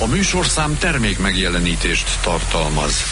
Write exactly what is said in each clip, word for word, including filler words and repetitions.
A műsorszám termék megjelenítést tartalmaz.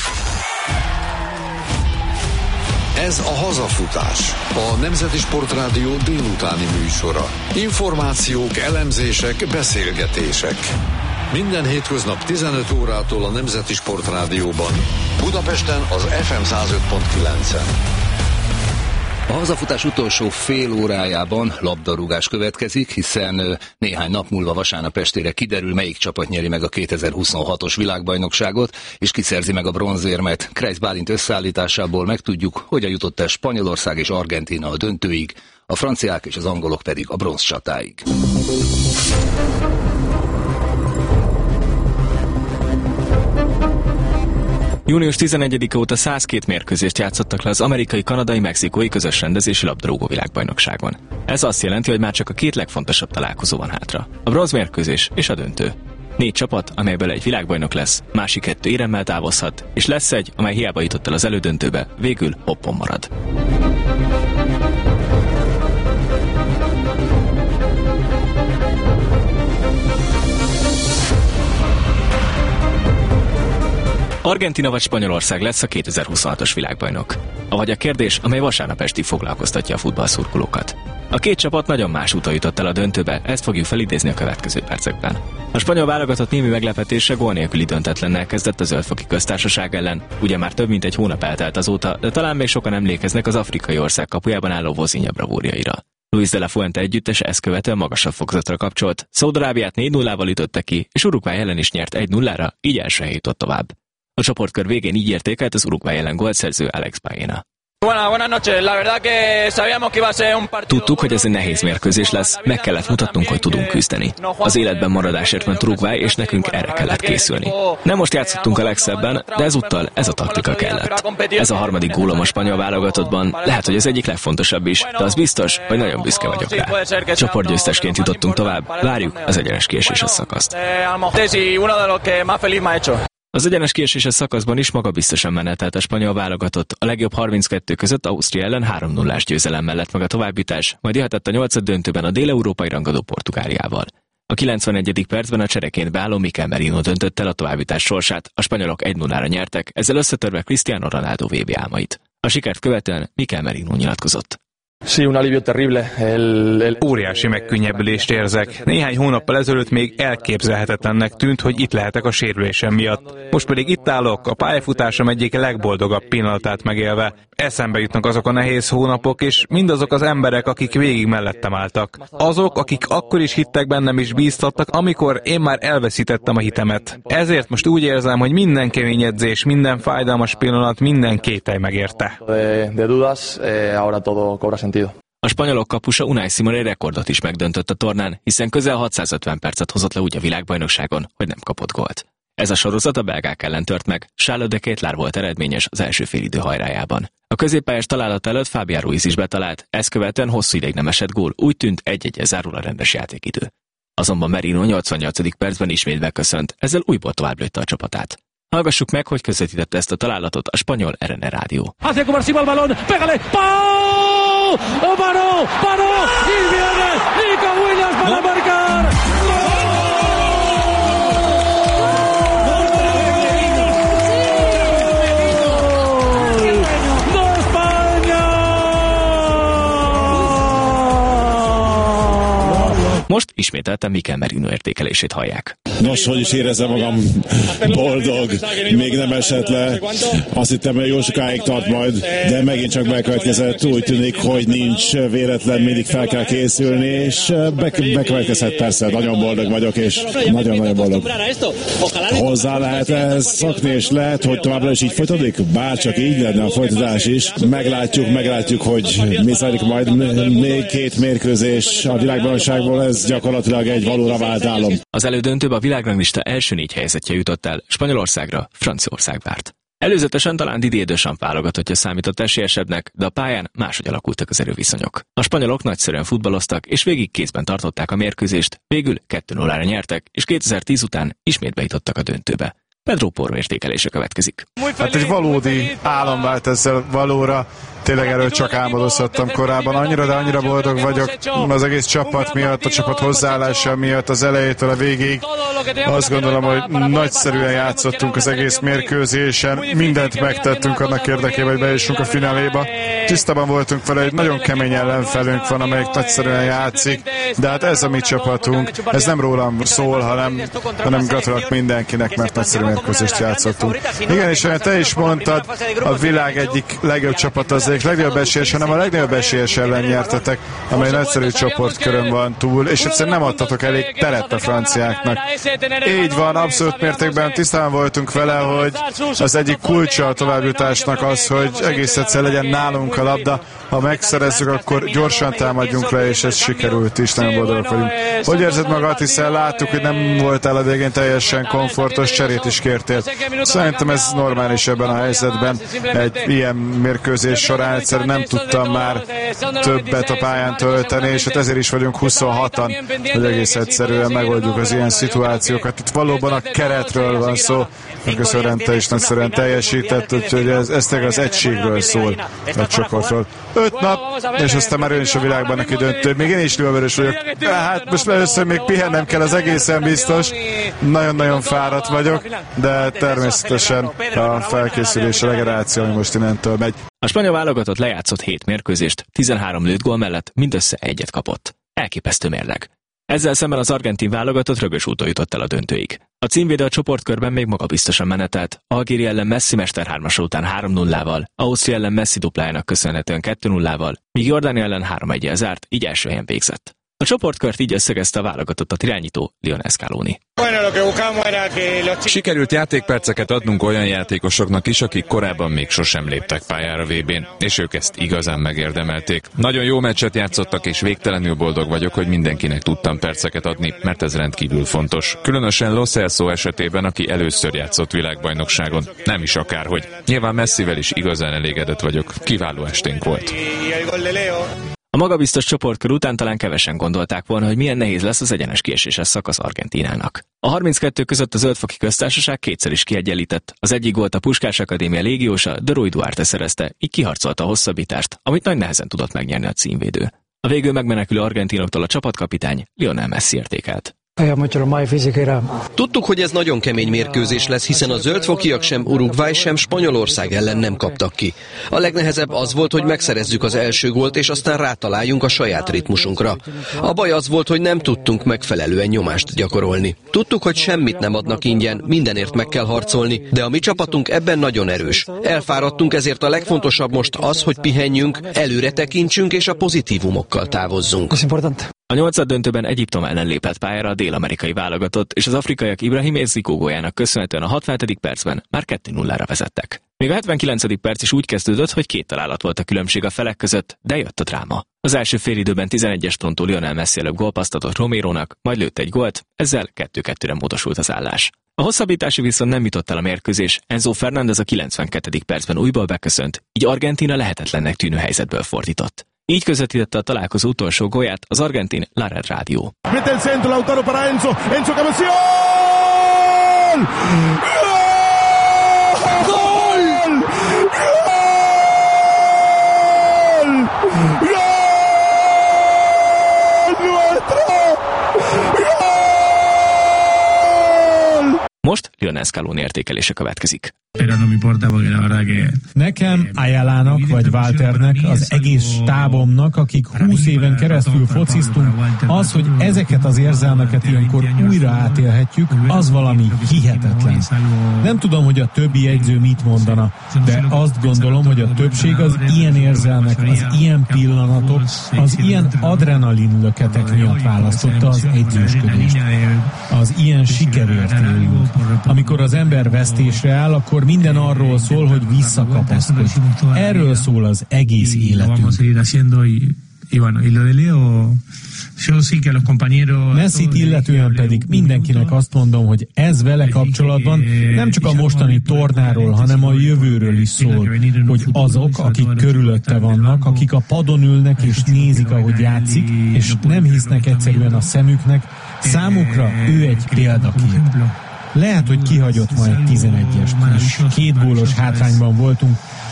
Ez a Hazafutás, a Nemzeti Sportrádió délutáni műsora. Információk, elemzések, beszélgetések. Minden hétköznap tizenöt órától a Nemzeti Sportrádióban. Budapesten az ef em száz öt pont kilencen. A Hazafutás utolsó fél órájában labdarúgás következik, hiszen néhány nap múlva vasárnap estére kiderül, melyik csapat nyeri meg a kétezer-huszonhatos világbajnokságot, és kiszerzi meg a bronzérmet. Kreisz Bálint összeállításából megtudjuk, hogyan jutott el Spanyolország és Argentína a döntőig, a franciák és az angolok pedig a bronz csatáig. június tizenegyedike óta százkettő mérkőzést játszottak le az amerikai, kanadai, mexikói közös rendezési labdarúgó világbajnokságon. Ez azt jelenti, hogy már csak a két legfontosabb találkozó van hátra. A bronzmérkőzés és a döntő. Négy csapat, amelyből egy világbajnok lesz, másik kettő éremmel távozhat, és lesz egy, amely hiába jutott el az elődöntőbe, végül hoppon marad. Argentína vagy Spanyolország lesz a kétezer-huszonhatos világbajnok. Avagy a kérdés, amely vasárnap estig foglalkoztatja a futballszurkolókat. A két csapat nagyon más úton jutott el a döntőbe, ezt fogjuk felidézni a következő percekben. A spanyol válogatott némi meglepetésre gól nélküli döntetlennel kezdett a Zöldfoki Köztársaság ellen. Ugye már több mint egy hónap eltelt azóta, de talán még sokan emlékeznek az afrikai ország kapujában álló Vozinha bravúrjaira. Luis de la Fuente együttes ezt követően magasabb fokozatra kapcsolt, Szaúd-Arábiát négy nullával ütötte ki, és Uruguay ellen is nyert egy nullára, így első helyre jutott tovább. A csoportkör végén így értékelt az Uruguay ellen gólszerző Alex Baena. Tudtuk, hogy ez egy nehéz mérkőzés lesz, meg kellett mutatnunk, hogy tudunk küzdeni. Az életben maradásért ment Uruguay, és nekünk erre kellett készülni. Nem most játszottunk a legszebben, de ezúttal ez a taktika kellett. Ez a harmadik gólom a spanyol válogatottban, lehet, hogy az egyik legfontosabb is, de az biztos, hogy nagyon büszke vagyok rá. Csoportgyőztesként jutottunk tovább, várjuk az egyenes kieséses szakaszt. Az egyenes kieséses szakaszban is magabiztosan menetelt a spanyol válogatott. A legjobb harminckettő között Ausztria ellen három nullás győzelem mellett meg a továbbjutás, majd jöhetett a nyolcad döntőben a dél-európai rangadó Portugáliával. A kilencvenegyedik percben a csereként beálló Mikel Merino döntött el a továbbjutás sorsát, a spanyolok egy nullára nyertek, ezzel összetörve Cristiano Ronaldo vé bé álmait. A sikert követően Mikel Merino nyilatkozott. Sí, un alivio terrible. El, el... Óriási megkönnyebbülést érzek. Néhány hónappal ezelőtt még elképzelhetetlennek tűnt, hogy itt lehetek a sérülésem miatt. Most pedig itt állok, a pályafutásom egyik legboldogabb pillanatát megélve. Eszembe jutnak azok a nehéz hónapok, és mindazok az emberek, akik végig mellettem álltak. Azok, akik akkor is hittek bennem és bíztattak, amikor én már elveszítettem a hitemet. Ezért most úgy érzem, hogy minden kemény edzés, minden fájdalmas pillanat, minden kételj megérte. De, de dudas, eh, ahora todo cobra sentido. A spanyolok kapusa Unai Simón egy rekordot is megdöntött a tornán, hiszen közel hatszázötven percet hozott le úgy a világbajnokságon, hogy nem kapott gólt. Ez a sorozat a belgák ellen tört meg, Charles de Ketelaere volt eredményes az első félidő hajrájában. A középpályás találat előtt Fabián Ruiz is betalált, ezt követően hosszú ideig nem esett gól, úgy tűnt egy-egyel zárul a rendes játékidő. Azonban Merino nyolcvannyolcadik percben ismét beköszönt, ezzel újból tovább lőtte a csapatát. Hallgassuk meg, hogy közvetítette ezt a találatot a spanyol er en er rádió. Hacia Comercial balón, pégale, ¡pau! ¡Paró! ¡Paró! ¡Y viene Nico Williams para marcar! Most ismételten Mikel Merino értékelését hallják. Nos, hogy is érezem magam boldog, még nem esett le. Azt hittem, hogy jó sokáig tart majd, de megint csak bekövetkezett. Úgy tűnik, hogy nincs véletlen, mindig fel kell készülni, és bekövetkezhet persze. Nagyon boldog vagyok, és nagyon-nagyon boldog. Hozzá lehet ez szakni, és lehet, hogy továbbra is így folytatódik? Bárcsak így lenne a folytatás is. Meglátjuk, meglátjuk, hogy mi zajlik majd. Még két mérkőzés a világbajnokságból, ez gyakorlatilag egy valóra vált álom. Az elődöntőbe a világranglista első négy helyezettje jutott el, Spanyolországra Franciaország várt. Előzetesen talán Didier Deschamps válogatottja számított esélyesebbnek, de a pályán máshogy alakultak az erőviszonyok. A spanyolok nagyszerűen futballoztak, és végig kézben tartották a mérkőzést, végül kettő nullára nyertek, és kétezer-tíz után ismét bejutottak a döntőbe. Pedro Porro értékelése következik. Hát egy valódi álom vált ezzel valóra. Tényleg erről csak álmodozhattam korábban. Annyira, de annyira boldog vagyok az egész csapat miatt, a csapat hozzáállása miatt, az elejétől a végig. Azt gondolom, hogy nagyszerűen játszottunk az egész mérkőzésen, mindent megtettünk annak érdekében, hogy bejussunk a fináléba. Tisztában voltunk vele, hogy nagyon kemény ellenfelünk van, amelyik nagyszerűen játszik, de hát ez a mi csapatunk, ez nem rólam szól, hanem, hanem gratulálok mindenkinek, mert nagyszerű mérkőzést játszottunk. Igen, és olyan te is mondtad, a világ egyik legjobb csapat az egyik legnagyobb esélyes, hanem a legnagyobb esélyes ellen nyertetek, amely nagyszerű csoportkörön van túl, és egyszerűen nem adtatok elég teret a franciáknak. Így van, abszolút mértékben tisztán voltunk vele, hogy az egyik kulcsa a továbbjutásnak az, hogy egész egyszer legyen nálunk a labda, ha megszerezzük, akkor gyorsan támadjunk le, és ez sikerült is, nagyon boldogok vagyunk. Hogy érzed magad, hiszen láttuk, hogy nem voltál a végén teljesen komfortos, cserét is kértél. Szerintem ez normális ebben a helyzetben. Egy ilyen mérkőzés során egyszerűen nem tudtam már többet a pályán tölteni, és hát ezért is vagyunk huszonhatan, hogy egész egyszerűen megoldjuk az ilyen szituációkat. Itt valóban a keretről van szó, köszönöm, te is nagyszerűen teljesített, úgyhogy ez, ez tényleg az egységről szól, a csoportról. Öt nap, és aztán már ön is a világban neki döntő. Még én is lővörös vagyok. Hát most először még pihennem kell, az egészen biztos. Nagyon-nagyon fáradt vagyok, de természetesen a felkészülés, a regeneráció, ami most innentől megy. A spanyol válogatott lejátszott hét mérkőzést, tizenhárom lőtt gól mellett mindössze egyet kapott. Elképesztő mérleg. Ezzel szemben az argentin válogatott rögös úton jutott el a döntőig. A címvédő a csoportkörben még magabiztosan menetelt, Algéria ellen Messi mesterhármasa után három nullával, Ausztria ellen Messi duplájának köszönhetően kettő nullával, míg Jordánia ellen három egyel zárt, így első helyen végzett. A csoportkört így összegezte a válogatottat irányító Lionel Scaloni. Sikerült játékperceket adnunk olyan játékosoknak is, akik korábban még sosem léptek pályára vé bén, és ők ezt igazán megérdemelték. Nagyon jó meccset játszottak, és végtelenül boldog vagyok, hogy mindenkinek tudtam perceket adni, mert ez rendkívül fontos. Különösen Lo Celso esetében, aki először játszott világbajnokságon. Nem is akárhogy. Nyilván Messivel is igazán elégedett vagyok. Kiváló esténk volt. A magabiztos csoportkör után talán kevesen gondolták volna, hogy milyen nehéz lesz az egyenes kieséses szakasz Argentínának. A harminckettő között a Zöldfoki Köztársaság kétszer is kiegyenlített. Az egyik gólt a Puskás Akadémia légiósa, de Rui Duarte szerezte, így kiharcolta a hosszabbítást, amit nagy nehezen tudott megnyerni a címvédő. A végül megmenekülő argentinoktól a csapatkapitány Lionel Messi értékelt. Tudtuk, hogy ez nagyon kemény mérkőzés lesz, hiszen a zöldfokiak sem Uruguay, sem Spanyolország ellen nem kaptak ki. A legnehezebb az volt, hogy megszerezzük az első gólt, és aztán rátaláljunk a saját ritmusunkra. A baj az volt, hogy nem tudtunk megfelelően nyomást gyakorolni. Tudtuk, hogy semmit nem adnak ingyen, mindenért meg kell harcolni, de a mi csapatunk ebben nagyon erős. Elfáradtunk, ezért a legfontosabb most az, hogy pihenjünk, előre tekintsünk és a pozitívumokkal távozzunk. A nyolcaddöntőben Egyiptom ellen lépett pályára a dél-amerikai válogatott, és az afrikaiak Ibrahim Ezzi gójának köszönhetően a hatvanedik percben már kettő nullára vezettek. Még a hetvenkilencedik perc is úgy kezdődött, hogy két találat volt a különbség a felek között, de jött a dráma. Az első félidőben tizenegyes frontú Lionel Messi előbb gólpasszt adott Romérónak, majd lőtt egy gólt, ezzel kettő-kettőre módosult az állás. A hosszabbítási viszont nem jutott el a mérkőzés, Enzo Fernández a kilencvenkettedik percben újból beköszönt, így Argentína lehetetlennek tűnő helyzetből fordított. Így közvetítette a találkozó utolsó gólját az argentin La Red Radio. Mete el centro, Lautaro para Enzo, Enzo cabeceó! ¡Gol! ¡Gol! ¡Gol! ¡Gol! ¡Nuestro! Most Lionel Scaloni értékelése következik. Nekem, Ayala-nak vagy Walternek, az egész stábomnak, akik húsz éven keresztül fociztunk, az, hogy ezeket az érzelmeket ilyenkor újra átélhetjük, az valami hihetetlen. Nem tudom, hogy a többi jegyző mit mondana, de azt gondolom, hogy a többség az ilyen érzelmek, az ilyen pillanatok, az ilyen adrenalinlöketek miatt választotta az edzősködést. Az ilyen sikerért élünk. Amikor az ember vesztésre áll, akkor minden arról szól, hogy visszakapaszkodj. Erről szól az egész életünk. Messit illetően pedig mindenkinek azt mondom, hogy ez vele kapcsolatban nem csak a mostani tornáról, hanem a jövőről is szól, hogy azok, akik körülötte vannak, akik a padon ülnek és nézik, ahogy játszik, és nem hisznek egyszerűen a szemüknek, számukra ő egy példakép. Lehet, hogy kihagyott majd tizenegyest, és két gólos hátrányban voltunk,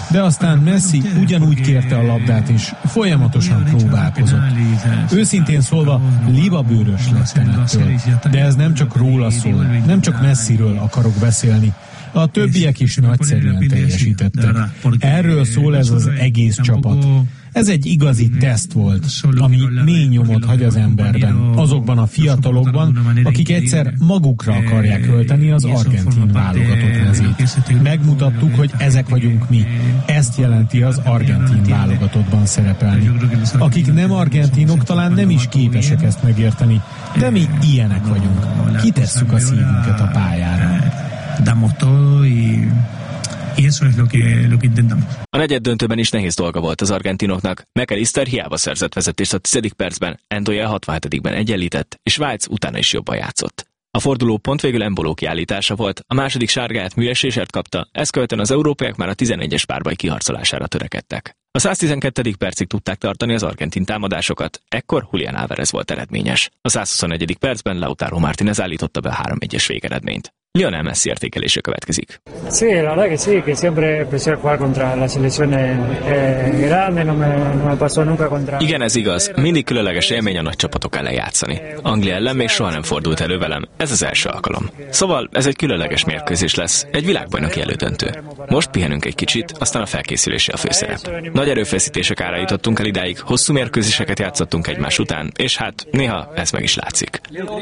de aztán Messi ugyanúgy kérte a labdát, és folyamatosan próbálkozott. Őszintén szólva, libabőrös lettem ettől, de ez nem csak róla szól, nem csak Messiről akarok beszélni. A többiek is nagyszerűen teljesítettek. Erről szól ez az egész csapat. Ez egy igazi teszt volt, ami mély nyomot hagy az emberben, azokban a fiatalokban, akik egyszer magukra akarják ölteni az argentin válogatott mezét. Megmutattuk, hogy ezek vagyunk mi. Ezt jelenti az argentin válogatottban szerepelni. Akik nem argentinok, talán nem is képesek ezt megérteni, de mi ilyenek vagyunk. Kitesszük a szívünket a pályára. Damos todo y Y eso es lo que, lo que intentamos. A negyed döntőben is nehéz dolga volt az argentinoknak. McAllister hiába szerzett vezetést a tizedik percben, Endoye a hatvanhetedikben egyenlített, és Weitz utána is jobban játszott. A fordulópont végül Embolo kiállítása volt, a második sárgáját Müller kapta, ezt követően az európaiak már a tizenegyes párbaj kiharcolására törekedtek. A száztizenkettedik percig tudták tartani az argentin támadásokat, ekkor Julián Álvarez volt eredményes. A százhuszonegyedik percben Lautaro Martínez állította be a három egyes végeredményt. Lionel Messi értékelése következik. Sí, la verdad que sí, que siempre empecé a jugar contra las selecciones grandes, no me, no me pasó nunca contra... Igen, ez igaz. Mindig különleges élmény a nagy csapatok ellen játszani. Anglia ellen még soha nem fordult elő velem. Ez az első alkalom. Szóval ez egy különleges mérkőzés lesz, egy világbajnoki elődöntő. Most pihenünk egy kicsit, aztán a felkészülése a főszerep. Nagy erőfeszítések ára jutottunk el idáig, hosszú mérkőzéseket játszottunk egymás után, és hát néha ez meg is látszik.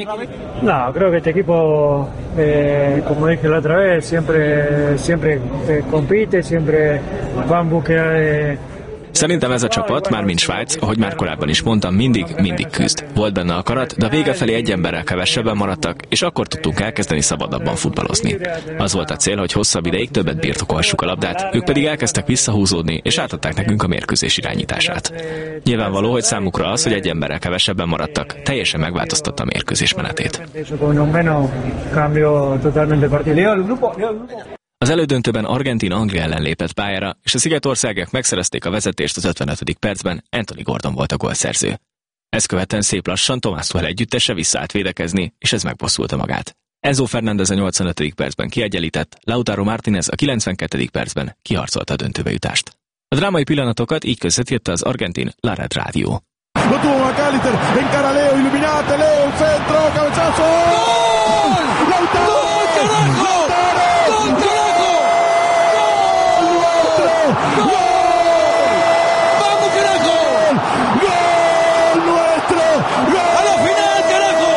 No, creo que este equipo eh, como dije la otra vez, siempre siempre compite, siempre va en búsqueda de... Szerintem ez a csapat, mármint Svájc, ahogy már korábban is mondtam, mindig, mindig küzd. Volt benne akarat, de a vége felé egy emberrel kevesebben maradtak, és akkor tudtunk elkezdeni szabadabban futballozni. Az volt a cél, hogy hosszabb ideig többet birtokolhassuk a labdát, ők pedig elkezdtek visszahúzódni, és átadták nekünk a mérkőzés irányítását. Nyilvánvaló, hogy számukra az, hogy egy emberrel kevesebben maradtak, teljesen megváltoztatta a mérkőzés menetét. Az elődöntőben Argentína Anglia ellen lépett pályára, és a szigetországok megszerezték a vezetést az ötvenötödik percben, Anthony Gordon volt a gólszerző. Ezt követően szép lassan Thomas Tuchel együttese visszaállt védekezni, és ez megbosszulta magát. Enzo Fernández a nyolcvanötödik percben kiegyenlített, Lautaro Martínez a kilencvenkettedik percben kiharcolta a döntőbe jutást. A drámai pillanatokat így közvetítette az argentin La Red Radio. Lo tuvo McAllister, encara Leo, Illuminate, Leo, centro, cabezazo. ¡Gol! ¡Lautaro! ¡Gol, carajo! ¡Gol, carajo! ¡Gol! ¡Vamos, carajo! ¡Gol nuestro! ¡Gol! ¡A la final, carajo!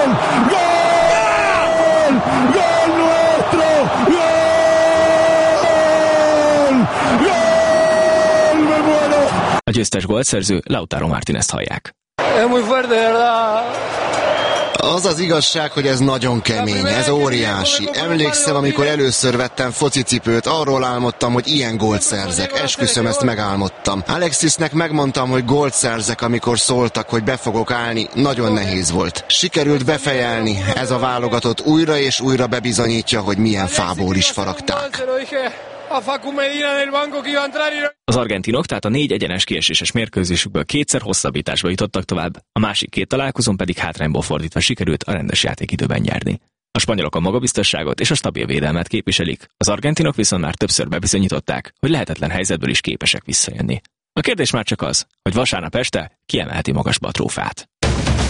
¡Gol! ¡Gol nuestro! ¡Gol! ¡Gol! ¡Me muero! A győztes gólszerző Lautaro Martínezt hallják. Es muy fuerte, de verdad. Az az igazság, hogy ez nagyon kemény, ez óriási. Emlékszem, amikor először vettem focicipőt, arról álmodtam, hogy ilyen gólt szerzek. Esküszöm, ezt megálmodtam. Alexisnek megmondtam, hogy gólt szerzek, amikor szóltak, hogy be fogok állni. Nagyon nehéz volt. Sikerült befejelni. Ez a válogatott újra és újra bebizonyítja, hogy milyen fából is faragták. Az argentinok tehát a négy egyenes kieséses mérkőzésükből kétszer hosszabbításba jutottak tovább, a másik két találkozón pedig hátrányból fordítva sikerült a rendes játékidőben nyerni. A spanyolok a magabiztosságot és a stabil védelmet képviselik, az argentinok viszont már többször bebizonyították, hogy lehetetlen helyzetből is képesek visszajönni. A kérdés már csak az, hogy vasárnap este kiemelheti magasba a trófát.